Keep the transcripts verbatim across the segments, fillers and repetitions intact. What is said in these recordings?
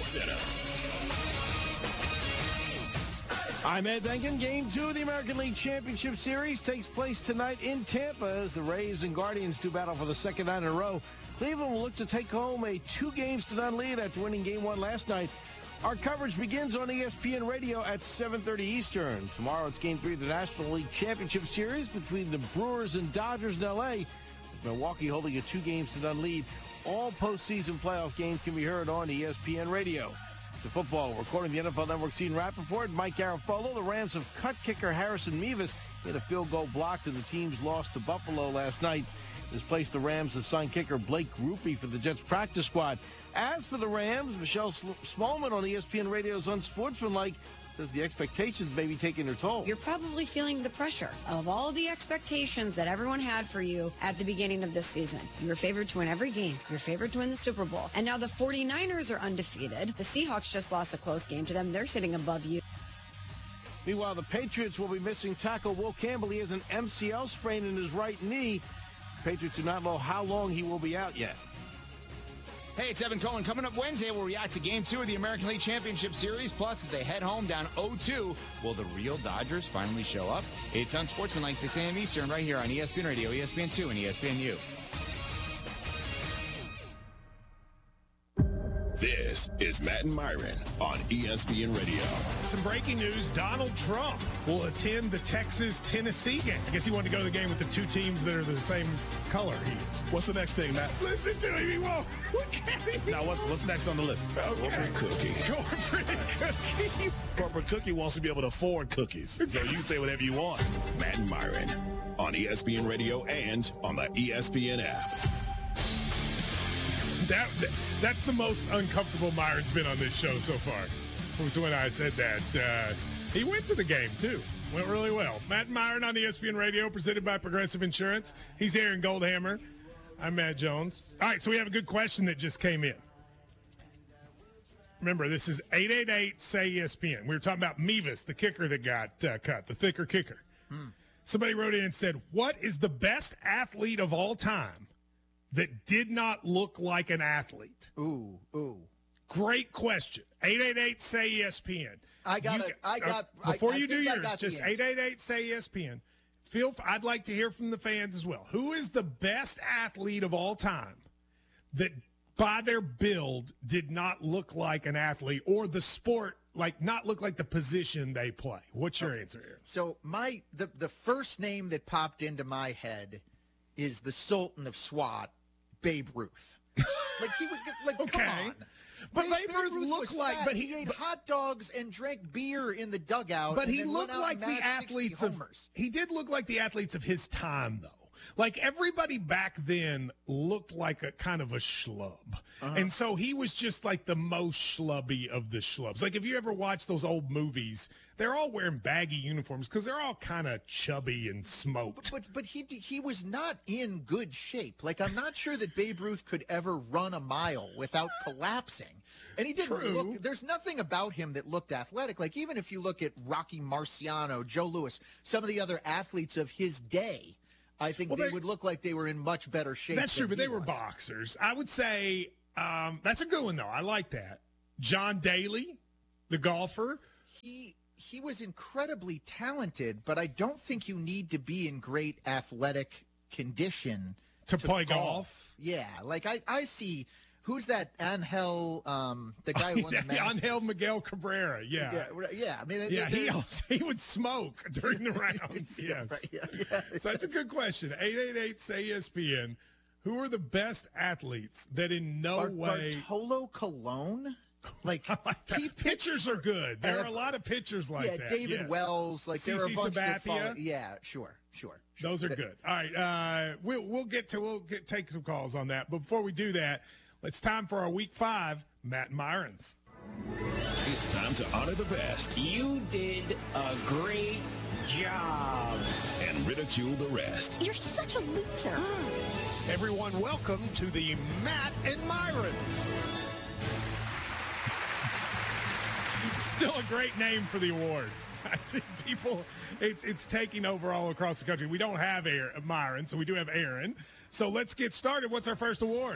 Center. I'm Ed Benkin. Game two of the American League Championship Series takes place tonight in Tampa as the Rays and Guardians do battle for the second night in a row. Cleveland will look to take home a two games to none lead after winning game one last night. Our coverage begins on E S P N Radio at seven thirty Eastern. Tomorrow it's game three of the National League Championship Series between the Brewers and Dodgers in L A, with Milwaukee holding a two games to none lead. All postseason playoff games can be heard on E S P N Radio. To football, recording the N F L Network's Ian Rappaport, Mike Garafolo. The Rams have cut kicker Harrison Mevis. He had a field goal blocked in the team's loss to Buffalo last night. In his place, the Rams have signed kicker Blake Grupe for the Jets practice squad. As for the Rams, Michelle Smallman on E S P N Radio's Unsportsmanlike says the expectations may be taking their toll. You're probably feeling the pressure of all the expectations that everyone had for you at the beginning of this season. You were favored to win every game. You're favored to win the Super Bowl. And now the 49ers are undefeated. The Seahawks just lost a close game to them. They're sitting above you. Meanwhile, the Patriots will be missing tackle Will Campbell. He has an M C L sprain in his right knee. The Patriots do not know how long he will be out yet. Hey, it's Evan Cohen. Coming up Wednesday, we'll react to Game two of the American League Championship Series. Plus, as they head home down oh two, will the real Dodgers finally show up? It's Unsportsmanlike, six a.m. Eastern, right here on E S P N Radio, E S P N two, and E S P N U. This is Matt and Myron on E S P N Radio. Some breaking news. Donald Trump will attend the Texas-Tennessee game. I guess he wanted to go to the game with the two teams that are the same color he is. What's the next thing, Matt? Listen to him. He won't. Look at him. Now, what's, what's next on the list? Okay. Corporate cookie. Corporate cookie. Corporate cookie wants to be able to afford cookies. So you say whatever you want. Matt and Myron on E S P N Radio and on the E S P N app. That, that That's the most uncomfortable Myron's been on this show so far. Was when I said that. Uh, he went to the game, too. Went really well. Matt and Myron on E S P N Radio, presented by Progressive Insurance. He's Aaron Goldhammer. I'm Matt Jones. All right, so we have a good question that just came in. Remember, this is eight eight eight, say E S P N. We were talking about Mevis, the kicker that got uh, cut, the thicker kicker. Hmm. Somebody wrote in and said, what is the best athlete of all time that did not look like an athlete? Ooh, ooh. Great question. eight eight eight, say E S P N. I got you, it. I got uh, Before I, you I do yours, just eight eight eight, say E S P N. Feel, I'd like to hear from the fans as well. Who is the best athlete of all time that by their build did not look like an athlete, or the sport, like not look like the position they play? What's your okay. answer here? So my the, the first name that popped into my head is the Sultan of SWAT, Babe Ruth. Like he would like okay. come on. But Babe, Babe, Babe Ruth Ruth looked like fat. but he, he ate but, hot dogs and drank beer in the dugout. But and he then looked went out like and the mashed athletes sixty of homers. he did look like the athletes of his time though. Like everybody back then looked like a kind of a schlub. Uh-huh. And so he was just like the most schlubby of the schlubs. Like if you ever watch those old movies, they're all wearing baggy uniforms because they're all kind of chubby and smoked. But but he he was not in good shape. Like I'm not sure that Babe Ruth could ever run a mile without collapsing. And he didn't True. look, there's nothing about him that looked athletic. Like even if you look at Rocky Marciano, Joe Louis, some of the other athletes of his day, I think well, they, they would look like they were in much better shape. That's true, but they was. were boxers. I would say um, that's a good one, though. I like that. John Daly, the golfer. He he was incredibly talented, but I don't think you need to be in great athletic condition to, to play golf. golf. Yeah, like I, I see. Who's that? Angel, um, the guy who won the Masters. Angel Miguel Cabrera. Yeah, yeah. yeah I mean, yeah. He also, he would smoke during the rounds. yeah, yes. Right, yeah, yeah. So that's a good question. Eight eight eight, say E S P N. Who are the best athletes that in no Bar- way? Bartolo Colon. Like, like pitchers are good. There are a lot of pitchers like yeah, that. David yes. Wells. Like C C there are a bunch that Sabathia. follow. Yeah, sure, sure. sure. Those are good. All right, uh, we'll we'll get to we'll get take some calls on that. But before we do that, it's time for our Week Five Matt and Myron's. It's time to honor the best. You did a great job. And ridicule the rest. You're such a loser. Everyone, welcome to the Matt and Myron's. Still a great name for the award. I think people, it's it's taking over all across the country. We don't have Aaron, Myron, so we do have Aaron. So let's get started. What's our first award?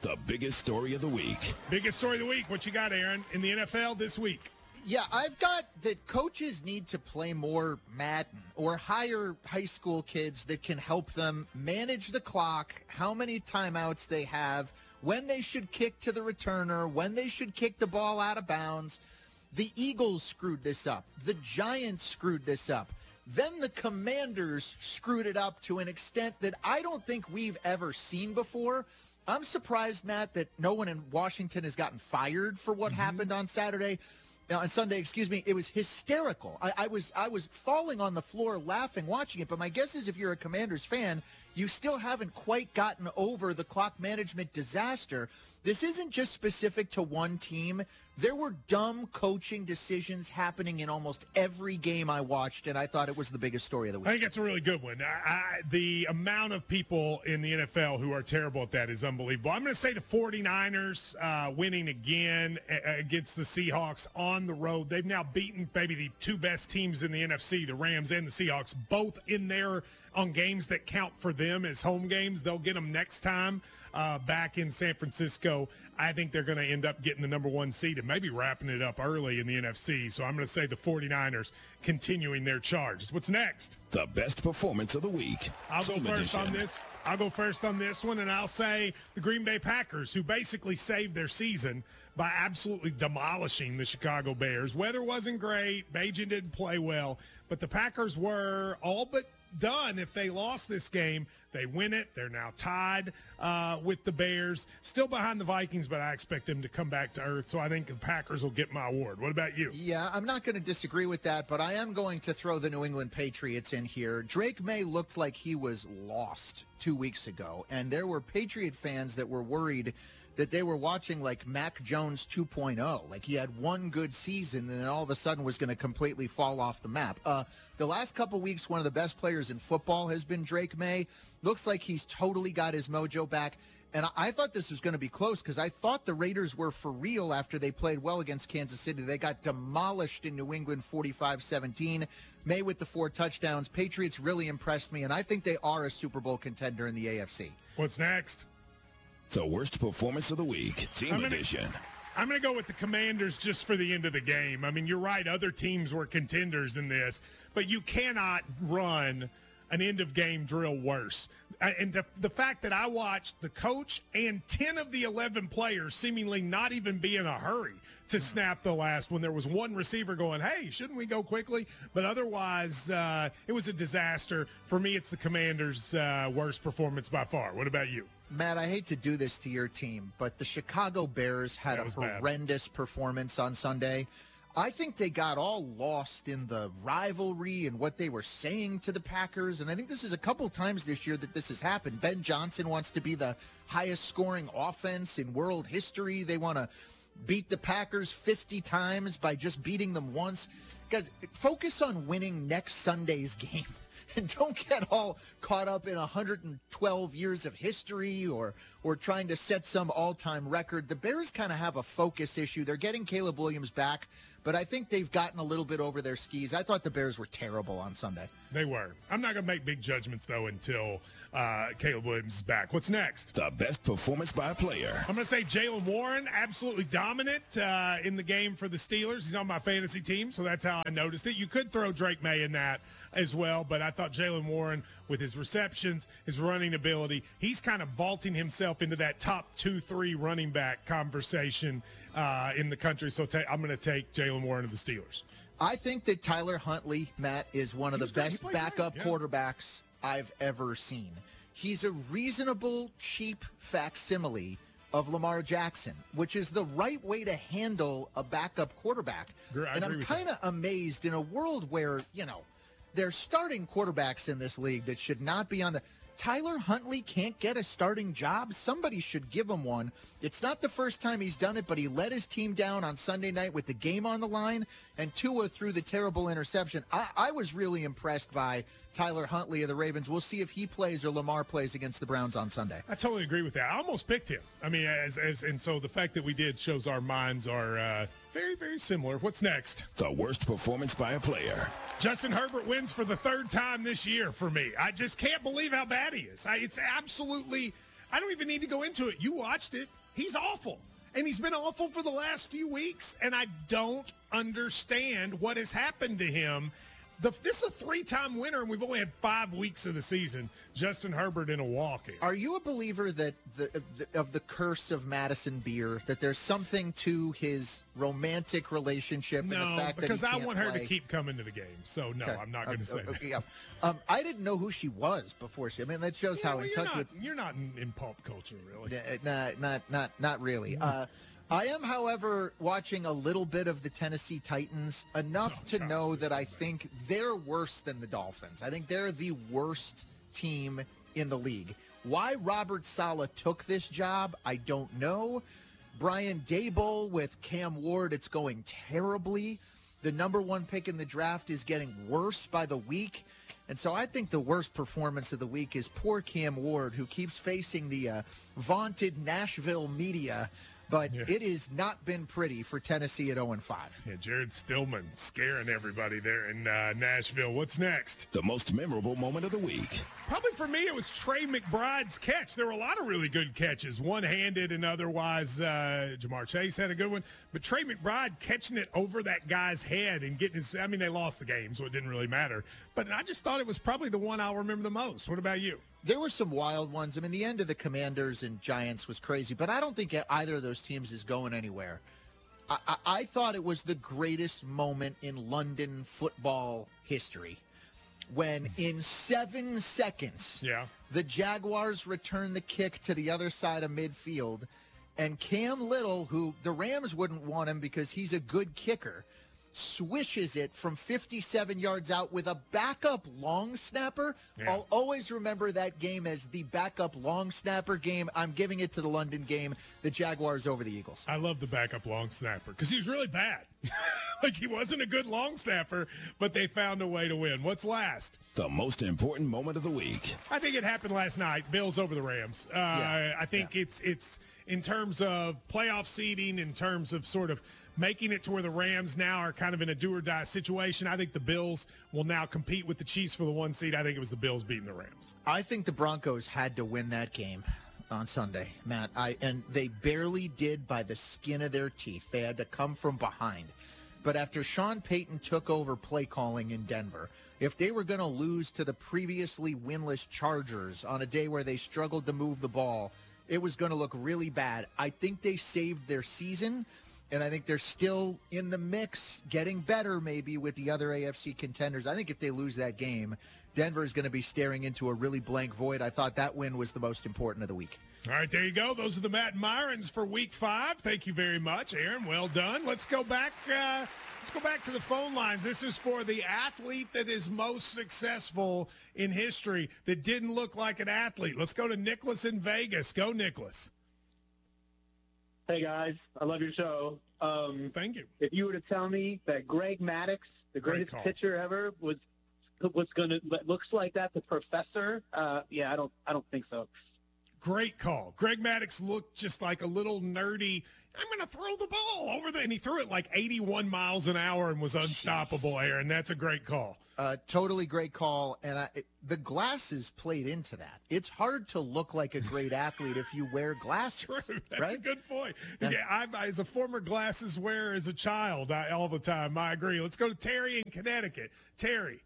the biggest story of the week. Biggest story of the week. What you got, Aaron, in the N F L this week? Yeah, I've got that coaches need to play more Madden or hire high school kids that can help them manage the clock, how many timeouts they have, when they should kick to the returner, when they should kick the ball out of bounds. The Eagles screwed this up. The Giants screwed this up. Then the Commanders screwed it up to an extent that I don't think we've ever seen before. I'm surprised, Matt, that no one in Washington has gotten fired for what mm-hmm. happened on Saturday. Now, on Sunday, excuse me, it was hysterical. I, I was I was falling on the floor laughing watching it, but my guess is if you're a Commanders fan, you still haven't quite gotten over the clock management disaster. This isn't just specific to one team. There were dumb coaching decisions happening in almost every game I watched, and I thought it was the biggest story of the week. I think that's a really good one. I, I, the amount of people in the N F L who are terrible at that is unbelievable. I'm going to say the 49ers uh, winning again against the Seahawks on the road. They've now beaten maybe the two best teams in the N F C, the Rams and the Seahawks, both in there on games that count for them as home games. They'll get them next time uh, back in San Francisco. I think they're going to end up getting the number one seed and maybe wrapping it up early in the N F C. So I'm going to say the 49ers continuing their charge. What's next? The best performance of the week. I'll go Team first edition. on this. I'll go first on this one, and I'll say the Green Bay Packers, who basically saved their season by absolutely demolishing the Chicago Bears. Weather wasn't great. Bajan didn't play well, but the Packers were all but done. If they lost this game, they win it. They're now tied uh, with the Bears, still behind the Vikings, but I expect them to come back to earth. So I think the Packers will get my award. What about you? Yeah, I'm not going to disagree with that, but I am going to throw the New England Patriots in here. Drake May looked like he was lost two weeks ago, and there were Patriot fans that were worried that they were watching like Mac Jones two point oh. Like he had one good season and then all of a sudden was going to completely fall off the map. Uh, the last couple weeks, one of the best players in football has been Drake May. Looks like he's totally got his mojo back. And I thought this was going to be close because I thought the Raiders were for real after they played well against Kansas City. They got demolished in New England forty-five seventeen. May with the four touchdowns. Patriots really impressed me, and I think they are a Super Bowl contender in the A F C. What's next? The worst performance of the week. Team I'm gonna, edition. I'm going to go with the Commanders just for the end of the game. I mean, you're right. Other teams were contenders in this, but you cannot run an end-of-game drill worse. And the, the fact that I watched the coach and ten of the eleven players seemingly not even be in a hurry to snap the last when there was one receiver going, hey, shouldn't we go quickly? But otherwise, uh, it was a disaster. For me, it's the Commanders' uh, worst performance by far. What about you? Matt, I hate to do this to your team, but the Chicago Bears had a horrendous bad. performance on Sunday. I think they got all lost in the rivalry and what they were saying to the Packers, and I think this is a couple times this year that this has happened. Ben Johnson wants to be the highest scoring offense in world history. They want to beat the Packers fifty times by just beating them once. Guys, focus on winning next Sunday's game. And don't get all caught up in one hundred twelve years of history or or trying to set some all-time record. The Bears kind of have a focus issue. They're getting Caleb Williams back, but I think they've gotten a little bit over their skis. I thought the Bears were terrible on Sunday. They were. I'm not going to make big judgments, though, until uh, Caleb Williams is back. What's next? The best performance by a player. I'm going to say Jaylen Warren, absolutely dominant uh, in the game for the Steelers. He's on my fantasy team, so that's how I noticed it. You could throw Drake May in that as well, but I thought Jaylen Warren, with his receptions, his running ability, he's kind of vaulting himself into that top two, three running back conversation uh, in the country. So ta- I'm going to take Jaylen Warren of the Steelers. I think that Tyler Huntley, Matt, is one of the best backup yeah. quarterbacks I've ever seen. He's a reasonable, cheap facsimile of Lamar Jackson, which is the right way to handle a backup quarterback. I and I'm kind of amazed in a world where, you know, there's starting quarterbacks in this league that should not be on the – Tyler Huntley can't get a starting job. Somebody should give him one. It's not the first time he's done it, but he let his team down on Sunday night with the game on the line, and Tua threw the terrible interception. I, I was really impressed by Tyler Huntley of the Ravens. We'll see if he plays or Lamar plays against the Browns on Sunday. I totally agree with that. I almost picked him. I mean, as as and so the fact that we did shows our minds are uh, very, very similar. What's next? The worst performance by a player. Justin Herbert wins for the third time this year for me. I just can't believe how bad he is. I, it's absolutely I don't even need to go into it. You watched it. He's awful. And he's been awful for the last few weeks, and I don't understand what has happened to him. The, this is a three-time winner, and we've only had five weeks of the season. Justin Herbert in a walk here. Are you a believer that the, of the curse of Madison Beer, that there's something to his romantic relationship no, and the fact because that he I can't want her play? to keep coming to the game. So, no, Okay. I'm not going to Um, say okay, that. yeah. um, I didn't know who she was before she. I mean, that shows Yeah, how well, in you're touch not, with. You're not in, in pulp culture, really. Uh, not, not, not, not really. Uh, I am, however, watching a little bit of the Tennessee Titans, enough Oh, to gosh, know this that is I bad. think they're worse than the Dolphins. I think they're the worst team in the league. Why Robert Saleh took this job, I don't know. Brian Daboll with Cam Ward, it's going terribly. The number one pick in the draft is getting worse by the week. And so I think the worst performance of the week is poor Cam Ward, who keeps facing the uh, vaunted Nashville media. But Yeah. it has not been pretty for Tennessee at oh and five. Yeah, Jared Stillman scaring everybody there in uh, Nashville. What's next? The most memorable moment of the week. Probably for me, it was Trey McBride's catch. There were a lot of really good catches, one-handed and otherwise. Uh, Jamar Chase had a good one. But Trey McBride catching it over that guy's head and getting his – I mean, they lost the game, so it didn't really matter. But I just thought it was probably the one I'll remember the most. What about you? There were some wild ones. I mean, the end of the Commanders and Giants was crazy, but I don't think either of those teams is going anywhere. I, I, I thought it was the greatest moment in London football history when in seven seconds Yeah. the Jaguars returned the kick to the other side of midfield, and Cam Little, who the Rams wouldn't want him because he's a good kicker, swishes it from fifty-seven yards out with a backup long snapper. Yeah. I'll always remember that game as the backup long snapper game. I'm giving it to the London game, the Jaguars over the Eagles. I love the backup long snapper because he was really bad. Like, he wasn't a good long snapper, but they found a way to win. What's last? The most important moment of the week. I think it happened last night. Bills over the Rams. Uh, Yeah. I think Yeah. it's it's in terms of playoff seeding, in terms of sort of making it to where the Rams now are kind of in a do or die situation. I think the Bills will now compete with the Chiefs for the one seed. I think it was the Bills beating the Rams. I think the Broncos had to win that game on Sunday, Matt. I and they barely did by the skin of their teeth. They had to come from behind. But after Sean Payton took over play calling in Denver, if they were going to lose to the previously winless Chargers on a day where they struggled to move the ball, it was going to look really bad. I think they saved their season, and I think they're still in the mix, getting better maybe with the other A F C contenders. I think if they lose that game, Denver is going to be staring into a really blank void. I thought that win was the most important of the week. All right, there you go. Those are the Matt Myrons for Week Five. Thank you very much, Aaron. Well done. Let's go back. Uh, let's go back to the phone lines. This is for the athlete that is most successful in history that didn't look like an athlete. Let's go to Nicholas in Vegas. Go, Nicholas. Hey guys, I love your show. Um, Thank you. if you were to tell me that Greg Maddux, the Great greatest call. pitcher ever, was was going to looks like that, the professor, uh, yeah, I don't, I don't think so. Great call. Greg Maddux looked just like a little nerdy, I'm going to throw the ball over there. And he threw it like eighty-one miles an hour and was unstoppable, Aaron. That's a great call. Uh, totally great call. And I, it, the glasses played into that. It's hard to look like a great athlete if you wear glasses. True. That's right? a good point. Yeah, I, as a former glasses wearer as a child, I, all the time, I agree. Let's go to Terry in Connecticut. Terry.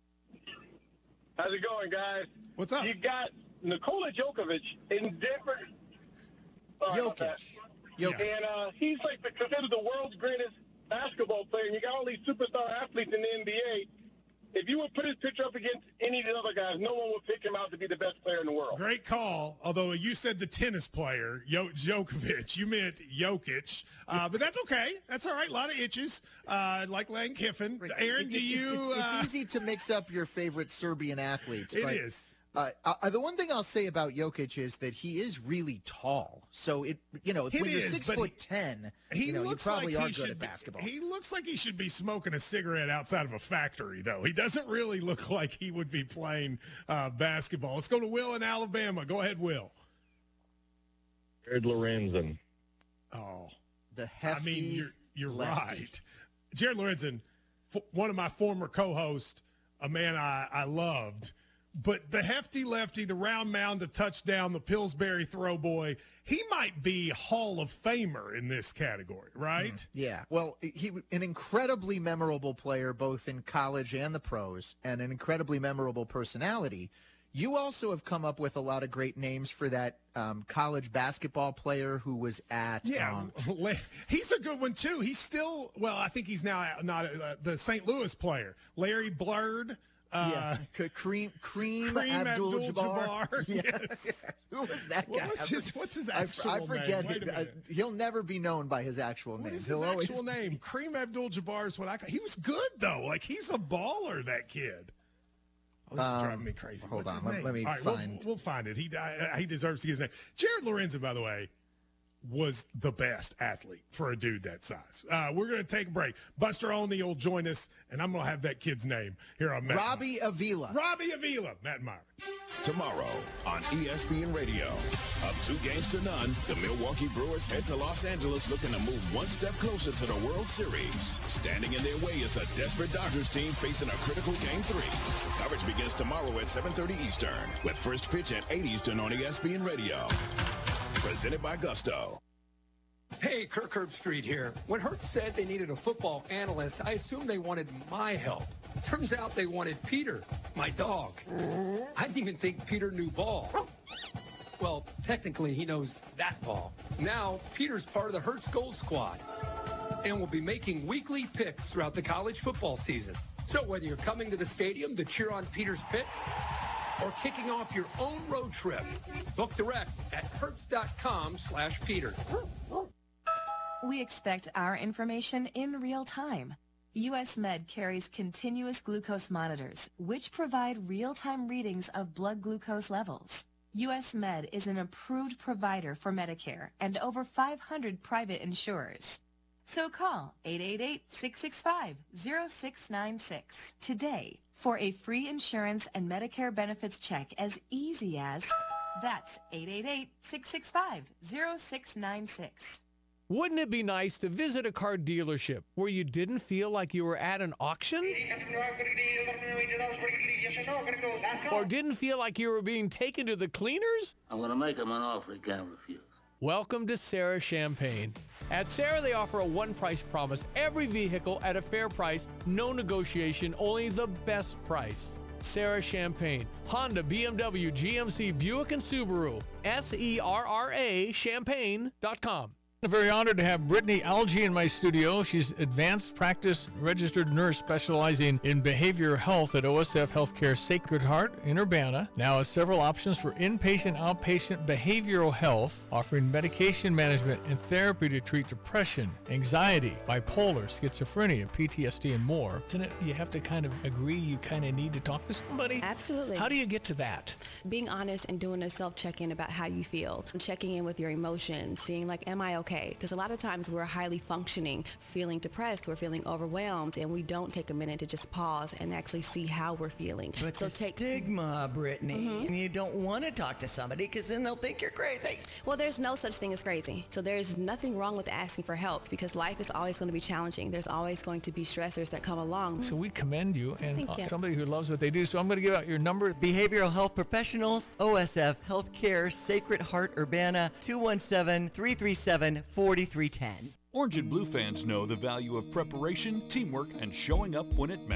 How's it going, guys? What's up? You got Nikola Djokovic in Denver. Sorry about that. Jokic. Jokic. And uh, he's like the, considered the world's greatest basketball player, and you got all these superstar athletes in the N B A. If you would put his picture up against any of the other guys, no one would pick him out to be the best player in the world. Great call. Although you said the tennis player, Yo- Djokovic, you meant Jokic. Uh, but that's okay. That's all right. A lot of itches, uh, like Lane Kiffin. Aaron, It- do it- you? It's, it's, uh, it's easy to mix up your favorite Serbian athletes. It but, is. Uh, uh, the one thing I'll say about Jokic is that he is really tall. So it, you know, It when you're is, six but foot he- ten, He you know, you looks probably like are he good should at be- basketball. He looks like he should be smoking a cigarette outside of a factory, though. He doesn't really look like he would be playing uh, basketball. Let's go to Will in Alabama. Go ahead, Will. Jared Lorenzen. Oh, the hefty I mean, you're you're lefty. right. Jared Lorenzen, f- one of my former co-hosts, a man I, I loved, but the hefty lefty, the round mound, the touchdown, the Pillsbury throw boy, he might be Hall of Famer in this category, right? Mm, yeah. Well, he an incredibly memorable player, both in college and the pros, and an incredibly memorable personality. You also have come up with a lot of great names for that um, college basketball player who was at. Yeah, um, he's a good one, too. He's still, well, I think he's now not uh, the Saint Louis player, Larry Bird. Uh, yeah, Kareem, Kareem, Kareem Abdul-Jabbar. Abdul-Jabbar. Yeah. Yes. Who was that guy? What was his, what's his actual I, I forget. name? Wait a It, minute. I, he'll never be known by his actual What name. is He'll his always actual name? Kareem Abdul-Jabbar is what I. He was good though. Like he's a baller. That kid. Oh, this is Um, driving me crazy. hold What's on, his let- name? let me All right, find- We'll, we'll find it. He I, he deserves to get his name. Jared Lorenzen, by the way, was the best athlete for a dude that size. Uh, we're going to take a break. Buster Olney will join us, and I'm going to have that kid's name here on Matt. Robbie Avila. Robbie Avila. Matt Meyer. Tomorrow on E S P N Radio. Up two games to none, the Milwaukee Brewers head to Los Angeles looking to move one step closer to the World Series. Standing in their way is a desperate Dodgers team facing a critical Game three. Coverage begins tomorrow at seven thirty Eastern with first pitch at eight Eastern on E S P N Radio. Presented by Gusto. Hey, Kirk Herbstreit here. When Hertz said they needed a football analyst, I assumed they wanted my help. Turns out they wanted Peter, my dog. I didn't even think Peter knew ball. Well, technically, he knows that ball. Now, Peter's part of the Hertz Gold Squad and will be making weekly picks throughout the college football season. So whether you're coming to the stadium to cheer on Peter's picks or kicking off your own road trip, book direct at hertz.com slash Peter. We expect our information in real time. U S Med carries continuous glucose monitors, which provide real-time readings of blood glucose levels. U S Med is an approved provider for Medicare and over five hundred private insurers. So call eight eight eight, six six five, zero six nine six today for a free insurance and Medicare benefits check as easy as, that's eight eight eight, six six five, zero six nine six. Wouldn't it be nice to visit a car dealership where you didn't feel like you were at an auction? Or didn't feel like you were being taken to the cleaners? I'm going to make him an offer he can't refuse. Welcome to Sarah Champagne. At Sarah, they offer a one-price promise. Every vehicle at a fair price, no negotiation, only the best price. Sarah Champagne, Honda, B M W, G M C, Buick, and Subaru. S E R R A champagne dot com. I'm very honored to have Brittany Algie in my studio. She's advanced practice registered nurse specializing in behavioral health at O S F Healthcare Sacred Heart in Urbana. Now has several options for inpatient, outpatient behavioral health, offering medication management and therapy to treat depression, anxiety, bipolar, schizophrenia, P T S D, and more. Isn't it? You have to kind of agree you kind of need to talk to somebody? Absolutely. How do you get to that? Being honest and doing a self-check-in about how you feel. Checking in with your emotions, seeing like, am I okay? Because a lot of times we're highly functioning, feeling depressed, we're feeling overwhelmed, and we don't take a minute to just pause and actually see how we're feeling. But so the take stigma, Brittany, mm-hmm. you don't want to talk to somebody because then they'll think you're crazy. Well, there's no such thing as crazy. So there's nothing wrong with asking for help because life is always going to be challenging. There's always going to be stressors that come along. So we commend you and Thank you. Uh, somebody who loves what they do. So I'm going to give out your number. Behavioral health professionals, O S F Healthcare, Sacred Heart, Urbana, two one seven, three three seven, four three one zero. Orange and Blue fans know the value of preparation, teamwork, and showing up when it matters.